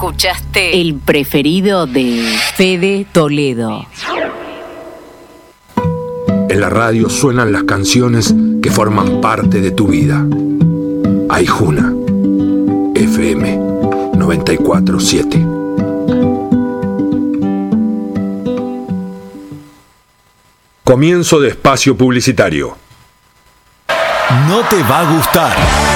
Escuchaste el preferido de Fede Toledo. En la radio suenan las canciones que forman parte de tu vida. Aijuna, FM 94.7. Comienzo de espacio publicitario. No te va a gustar.